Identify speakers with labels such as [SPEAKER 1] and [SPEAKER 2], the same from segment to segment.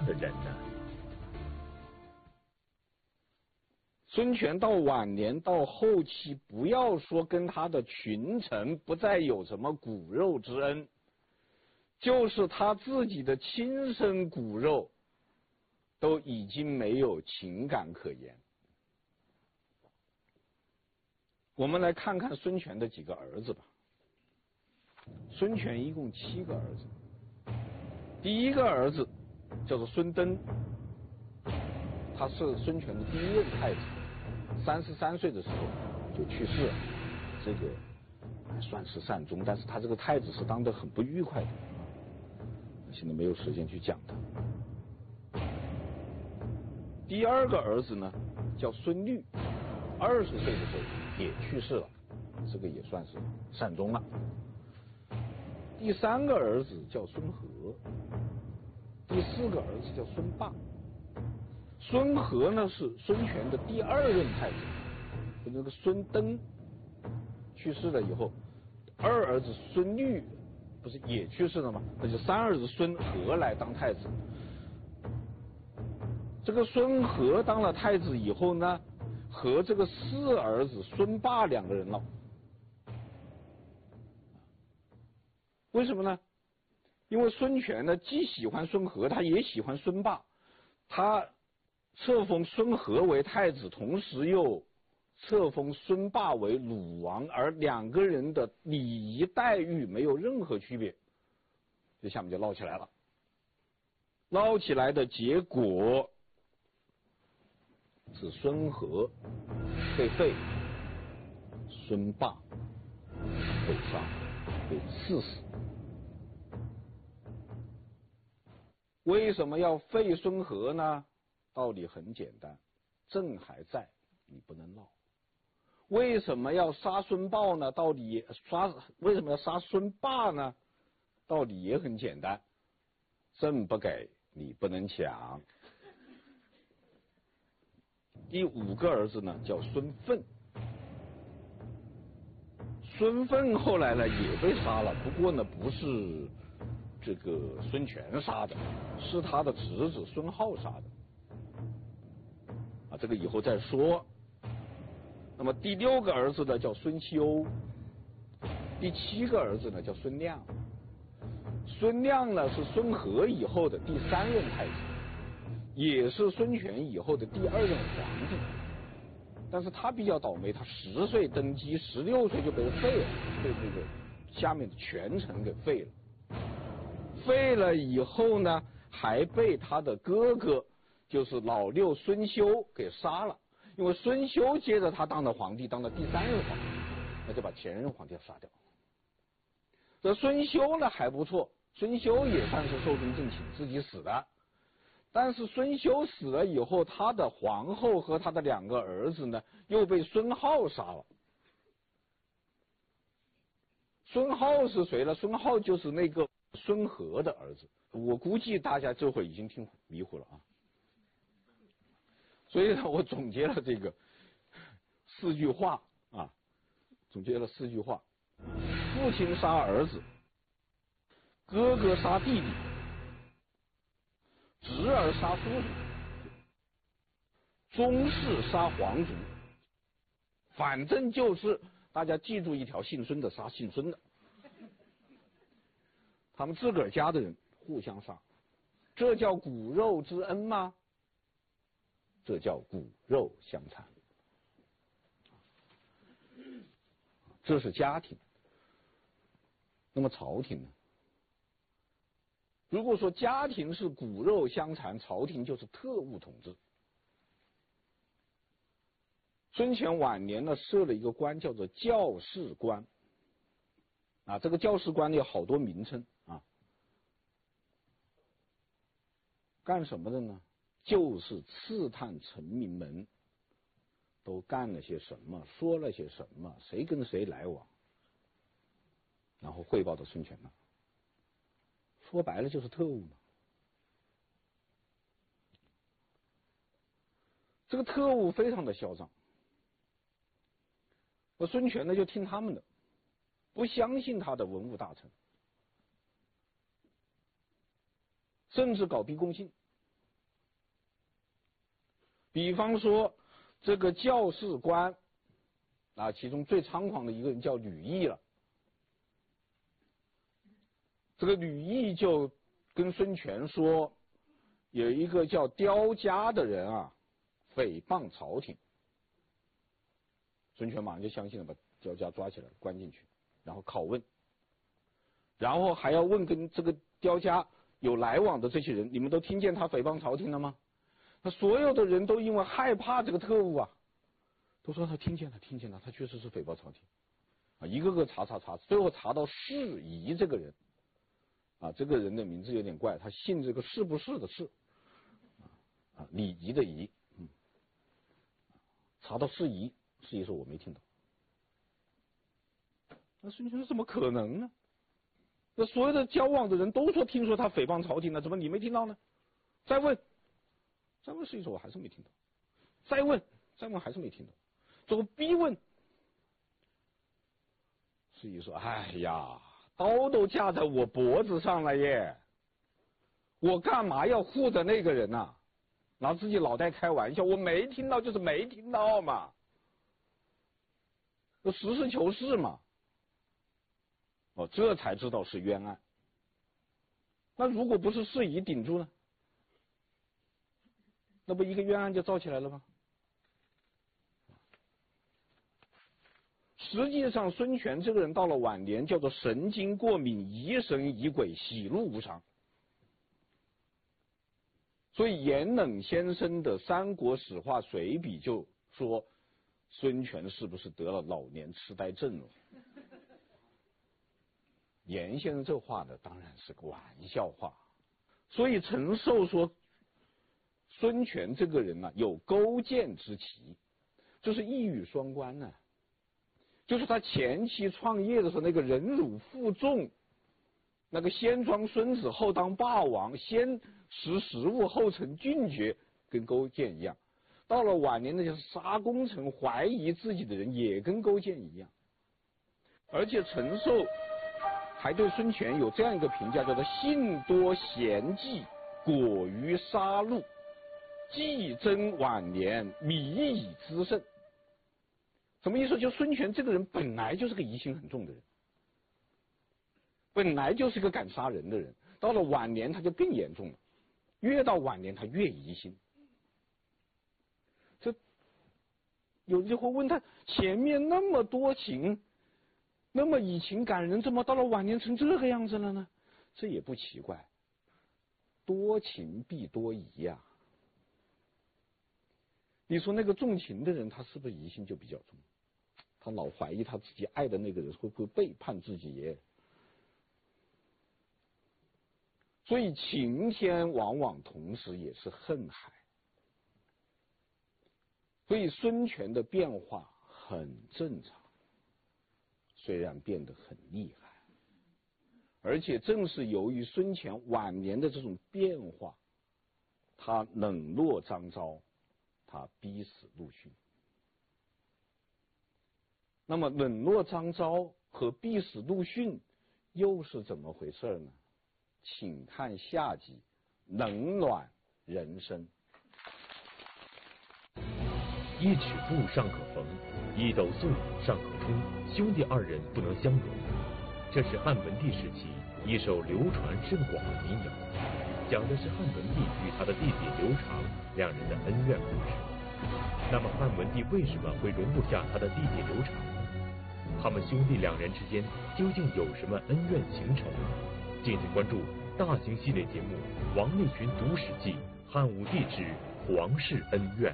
[SPEAKER 1] 的人呢？孙权到晚年到后期，不要说跟他的群臣不再有什么骨肉之恩，就是他自己的亲生骨肉都已经没有情感可言。我们来看看孙权的几个儿子吧。孙权一共7个儿子，第一个儿子叫做孙登，他是孙权的第1任太子，33岁的时候就去世了，这个还算是善终，但是他这个太子是当得很不愉快的，现在没有时间去讲他。第2个儿子呢叫孙律，20岁的时候也去世了，这个也算是善终了。第3个儿子叫孙和，第4个儿子叫孙霸。孙和呢是孙权的第2任太子，那个孙登去世了以后，2儿子孙律不是也去世了吗？那就3儿子孙和来当太子。这个孙和当了太子以后呢，和这个4儿子孙霸2个人闹。为什么呢？因为孙权呢既喜欢孙和，他也喜欢孙霸，他册封孙和为太子，同时又册封孙霸为鲁王，而2个人的礼仪待遇没有任何区别，这下面就闹起来了。闹起来的结果是孙和被废，孙霸被杀，被赐死。为什么要废孙和呢？道理很简单，朕还在，你不能闹。为什么要杀孙豹呢？为什么要杀孙霸呢？道理也很简单，朕不给，你不能抢。第5个儿子呢叫孙奋，孙奋后来呢也被杀了，不过呢不是这个孙权杀的，是他的侄子孙浩杀的。这个以后再说。那么第6个儿子呢叫孙休，第7个儿子呢叫孙亮。孙亮呢是孙和以后的第3任太子，也是孙权以后的第2任皇帝。但是他比较倒霉，他10岁登基，16岁就被废了，被这个下面的权臣给废了。废了以后呢，还被他的哥哥就是老六孙休给杀了，因为孙休接着他当了皇帝，当了第3任皇帝，那就把前任皇帝杀掉。这孙休呢还不错，孙休也算是寿终正寝，自己死的。但是孙休死了以后，他的皇后和他的2个儿子呢又被孙浩杀了。孙浩是谁呢？孙浩就是那个孙和的儿子，我估计大家这会已经听迷糊了啊。所以呢，我总结了这个4句话啊，总结了4句话：父亲杀儿子，哥哥杀弟弟，侄儿杀叔叔，宗室杀皇族。反正就是大家记住一条，姓孙的杀姓孙的，他们自个儿家的人互相杀，这叫骨肉之恩吗？这叫骨肉相残。这是家庭。那么朝廷呢？如果说家庭是骨肉相残，朝廷就是特务统治。孙权晚年呢设了一个官叫做校事官，这个校事官有好多名称啊，干什么的呢？就是刺探臣民们都干了些什么，说了些什么，谁跟谁来往，然后汇报到孙权那。说白了就是特务嘛。这个特务非常的嚣张，而孙权呢就听他们的，不相信他的文武大臣，甚至搞逼宫信。 比方说这个教士官啊，其中最猖狂的一个人叫吕毅了。这个吕毅就跟孙权说，有一个叫刁家的人啊，诽谤朝廷。孙权马上就相信了，把刁家抓起来关进去，然后拷问，然后还要问跟这个刁家有来往的这些人，你们都听见他诽谤朝廷了吗？那所有的人都因为害怕这个特务啊，都说他听见了，听见了，他确实是诽谤朝廷啊，一个个查，最后查到士仪这个人啊，这个人的名字有点怪，他姓这个是不是的是啊，礼仪的仪，查到士仪说我没听到。那孙权说怎么可能呢？那所有的交往的人都说听说他诽谤朝廷了，怎么你没听到呢？再问士仪说我还是没听到。再问还是没听到。最后逼问，士仪说哎呀，刀都架在我脖子上了耶，我干嘛要护着那个人啊？拿自己脑袋开玩笑，我没听到就是没听到嘛，实事求是嘛。这才知道是冤案。那如果不是士仪顶住呢？那不一个冤案就造起来了吗？实际上孙权这个人到了晚年叫做神经过敏，疑神疑鬼，喜怒无常。所以严冷先生的《三国史话随笔》就说孙权是不是得了老年痴呆症了？严先生这话呢，当然是个玩笑话。所以陈寿说，孙权这个人呢，有勾践之奇，就是一语双关呢。就是他前期创业的时候，那个忍辱负重，那个先装孙子后当霸王，先识时务后成俊爵，跟勾践一样。到了晚年那些杀功臣、怀疑自己的人，也跟勾践一样。而且陈寿还对孙权有这样一个评价，叫做性多嫌忌，果于杀戮，既增晚年，米以滋盛。什么意思？就孙权这个人本来就是个疑心很重的人，本来就是个敢杀人的人，到了晚年他就更严重了，越到晚年他越疑心。这有人就会问他，前面那么多情，那么以情感人，怎么到了晚年成这个样子了呢？这也不奇怪，多情必多疑呀。你说那个重情的人，他是不是疑心就比较重？他老怀疑他自己爱的那个人会不会背叛自己耶？所以情天往往同时也是恨海。所以孙权的变化很正常，虽然变得很厉害，而且正是由于孙权晚年的这种变化，他冷落张昭，他逼死陆逊。那么冷落张昭和逼死陆逊又是怎么回事呢？请看下集冷暖人生。
[SPEAKER 2] 一尺布尚可缝，一斗粟尚可充，兄弟二人不能相容。这是汉文帝时期一首流传甚广的民谣，讲的是汉文帝与他的弟弟刘长两人的恩怨故事。那么汉文帝为什么会容不下他的弟弟刘长？他们兄弟两人之间究竟有什么恩怨情仇？敬请关注大型系列节目《王立群读史记·汉武帝之皇室恩怨》。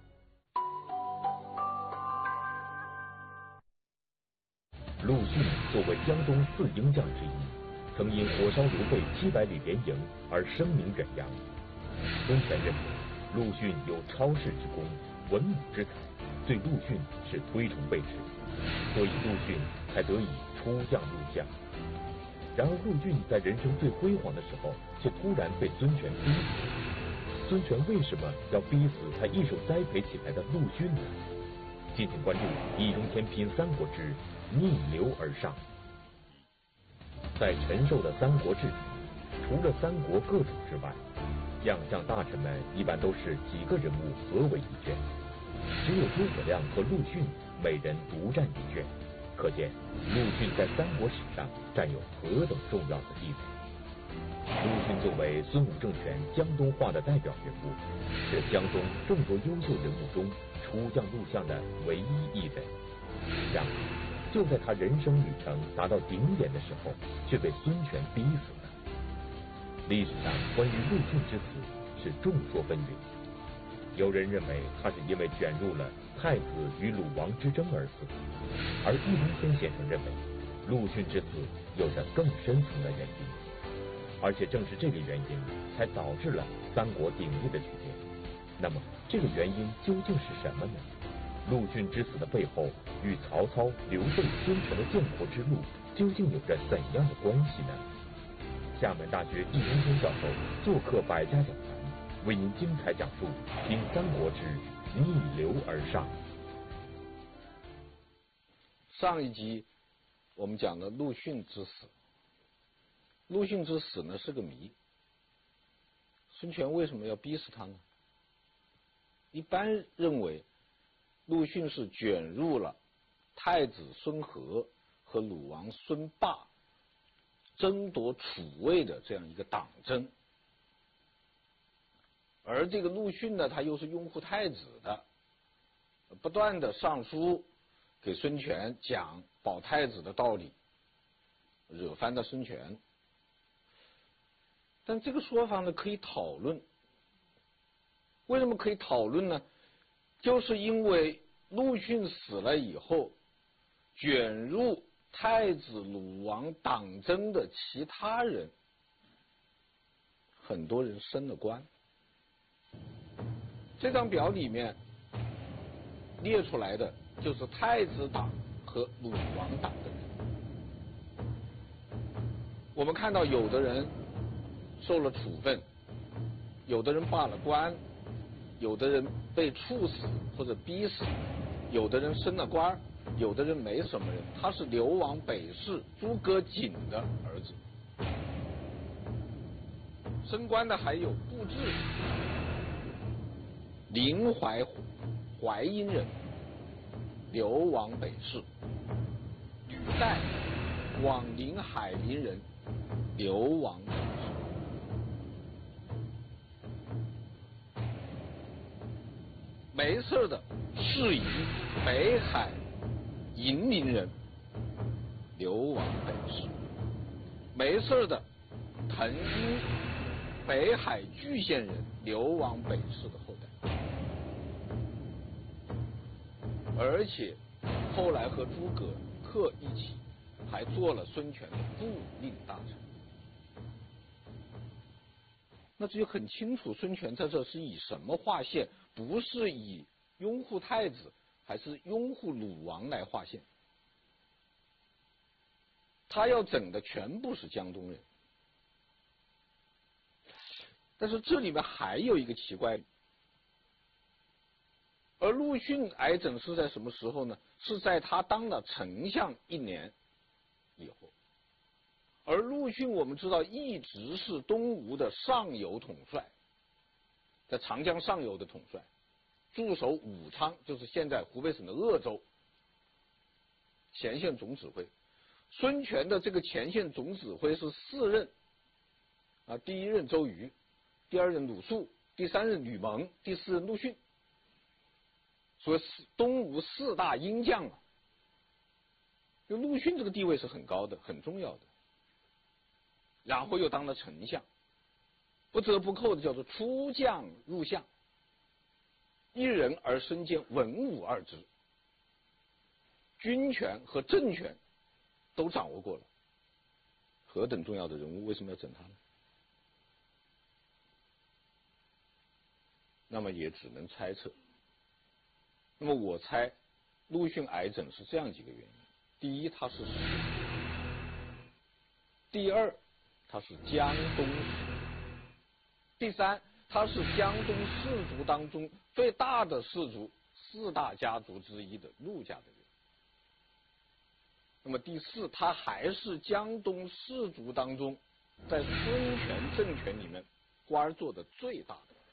[SPEAKER 2] 陆逊作为江东4英将之一，曾因火烧刘备700里连营而声名远扬。孙权认为陆逊有超世之功、文武之才，对陆逊是推崇备至，所以陆逊才得以出将入相。然而陆逊在人生最辉煌的时候，却突然被孙权逼死。孙权为什么要逼死他一手栽培起来的陆逊呢？敬请关注《易中天品三国志》逆流而上。在陈寿的《三国志》，除了三国各种之外， 将相大臣们一般都是几个人物合为一卷，只有诸葛亮和陆逊每人独占一卷，可见陆逊在三国史上占有何等重要的地位。陆逊作为孙武政权江东化的代表人物，是江东众多优秀人物中出将入相的唯一一人。然而，就在他人生旅程达到顶点的时候，却被孙权逼死了。历史上关于陆逊之死是众说纷纭，有人认为他是因为卷入了太子与鲁王之争而死，而易中天先生认为陆逊之死有着更深层的原因，而且正是这个原因才导致了三国鼎立的局面。那么这个原因究竟是什么呢？陆逊之死的背后与曹操、刘备、孙权的建国之路究竟有着怎样的关系呢？厦门大学易中天教授做客百家讲坛，为您精彩讲述《听三国之逆流而上》。
[SPEAKER 1] 上一集我们讲了陆逊之死，陆逊之死呢是个谜。孙权为什么要逼死他呢？一般认为陆逊是卷入了太子孙和和鲁王孙霸争夺储位的这样一个党争，而这个陆逊呢，他又是拥护太子的，不断的上书给孙权讲保太子的道理，惹翻了孙权。但这个说法呢可以讨论，为什么可以讨论呢？就是因为陆逊死了以后，卷入太子鲁王党争的其他人，很多人升了官。这张表里面列出来的就是太子党和鲁王党的人。我们看到有的人受了处分，有的人罢了官，有的人被处死或者逼死，有的人升了官，有的人没什么人。他是流亡北市诸葛瑾的儿子。升官的还有布置，临淮阴人，流亡北市；吕岱，广陵海陵人，流亡北市。没事的士仪，北海银陵人，流亡北市；没事的滕膺，北海莒县人，流亡北市的后代。而且后来和诸葛恪一起，还做了孙权的部令大臣。那这就很清楚，孙权在这是以什么划线？不是以拥护太子还是拥护鲁王来划线。他要整的全部是江东人。但是这里面还有一个奇怪，而陆逊挨整是在什么时候呢？是在他当了丞相1年以后。而陆逊我们知道一直是东吴的上游统帅，在长江上游的统帅，驻守武昌，就是现在湖北省的鄂州，前线总指挥。孙权的这个前线总指挥是4任，第1任周瑜，第2任鲁肃，第3任吕蒙，第4任陆逊。所以东吴4大鹰将啊，就陆逊这个地位是很高的，很重要的。然后又当了丞相，不折不扣的叫做出将入相，一人而身兼文武2职，军权和政权都掌握过了。何等重要的人物，为什么要整他呢？那么也只能猜测。那么我猜陆逊挨整是这样几个原因：第一，他是士；第二，他是江东士；第三，他是江东士族当中最大的士族4大家族之一的陆家的人。那么第四，他还是江东士族当中在孙权政权里面官儿做的最大的